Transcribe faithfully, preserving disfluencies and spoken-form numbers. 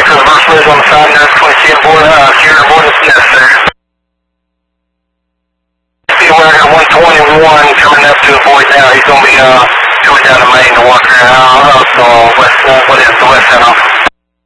for the first ledge on the side there, twenty-ten board, uh, carrier board is necessary. See where I got one twenty-one coming up to the boy now. He's going to be uh, coming down the main to walk around, uh, so west, uh, what is the west end off.